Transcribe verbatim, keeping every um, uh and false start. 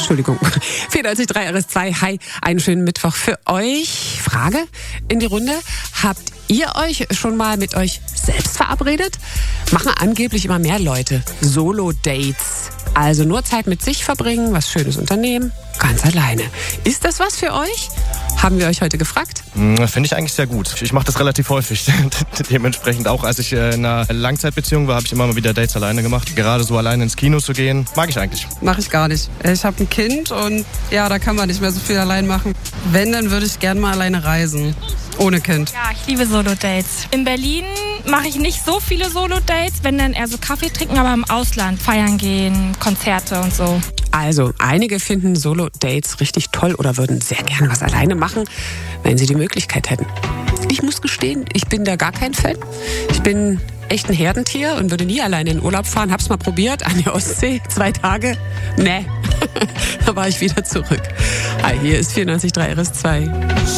Entschuldigung. vierundneunzig Komma drei R S zwei. Hi, einen schönen Mittwoch für euch. Frage in die Runde. Habt ihr euch schon mal mit euch selbst verabredet? Machen angeblich immer mehr Leute Solo-Dates. Also nur Zeit mit sich verbringen, was Schönes unternehmen, ganz alleine. Ist das was für euch? Haben wir euch heute gefragt? Finde ich eigentlich sehr gut. Ich mache das relativ häufig. Dementsprechend auch, als ich in einer Langzeitbeziehung war, habe ich immer mal wieder Dates alleine gemacht. Gerade so alleine ins Kino zu gehen, mag ich eigentlich. Mache ich gar nicht. Ich habe ein Kind und ja, da kann man nicht mehr so viel allein machen. Wenn, dann würde ich gerne mal alleine reisen. Ohne Kind. Ja, ich liebe Solo-Dates. In Berlin mache ich nicht so viele Solo-Dates, wenn dann eher so Kaffee trinken, aber im Ausland feiern gehen, Konzerte und so. Also, einige finden Solo-Dates richtig toll oder würden sehr gerne was alleine machen, wenn sie die Möglichkeit hätten. Ich muss gestehen, ich bin da gar kein Fan. Ich bin echt ein Herdentier und würde nie alleine in Urlaub fahren. Hab's mal probiert an der Ostsee, zwei Tage. Nee, da war ich wieder zurück. Hi, hier ist vierundneunzig Komma drei R S zwei.